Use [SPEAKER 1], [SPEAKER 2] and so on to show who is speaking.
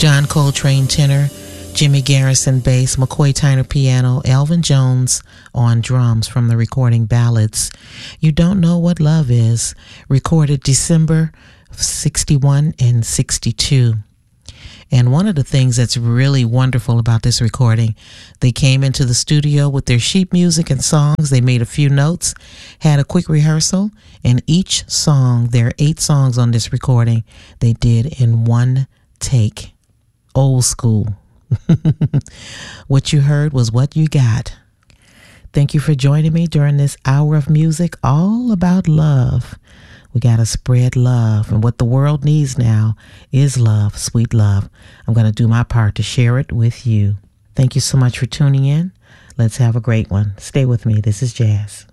[SPEAKER 1] John Coltrane tenor, Jimmy Garrison bass, McCoy Tyner piano, Elvin Jones on drums from the recording Ballads. You Don't Know What Love Is, recorded December 61 and 62. And one of the things that's really wonderful about this recording, they came into the studio with their sheet music and songs. They made a few notes, had a quick rehearsal, and each song, there are 8 songs on this recording, they did in one take. Old school. What you heard was what you got. Thank you for joining me during this hour of music all about love. We got to spread love, and what the world needs now is love, sweet love. I'm going to do my part to share it with you. Thank you so much for tuning in. Let's have a great one. Stay with me. This is Jazz.